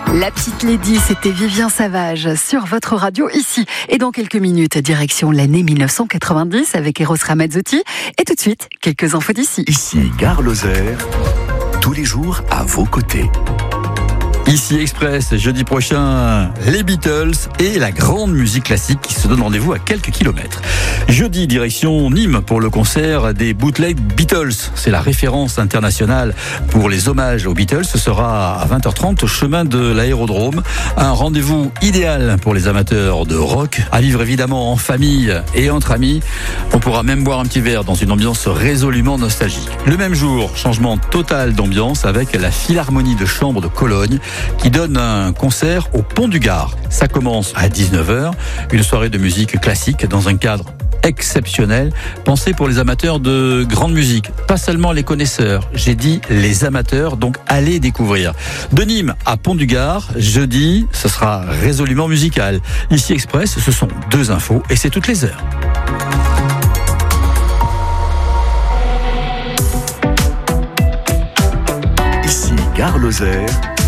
La petite Lady, c'était Vivien Savage sur votre radio ici. Et dans quelques minutes, direction l'année 1990 avec Eros Ramazzotti. Et tout de suite, quelques infos d'ici. Ici, Gare Lozère, tous les jours à vos côtés. Ici Express, jeudi prochain, les Beatles et la grande musique classique qui se donne rendez-vous à quelques kilomètres. Jeudi, direction Nîmes pour le concert des Bootleg Beatles. C'est la référence internationale pour les hommages aux Beatles. Ce sera à 20h30 au chemin de l'Aérodrome. Un rendez-vous idéal pour les amateurs de rock, à vivre évidemment en famille et entre amis. On pourra même boire un petit verre dans une ambiance résolument nostalgique. Le même jour, changement total d'ambiance avec la Philharmonie de Chambre de Cologne qui donne un concert au Pont du Gard. Ça commence à 19h, une soirée de musique classique dans un cadre exceptionnel, pensé pour les amateurs de grande musique, pas seulement les connaisseurs, j'ai dit les amateurs, donc allez découvrir. De Nîmes à Pont du Gard, jeudi, ce sera résolument musical. Ici Express, ce sont 2 infos et c'est toutes les heures. Ici, Gare Lozère,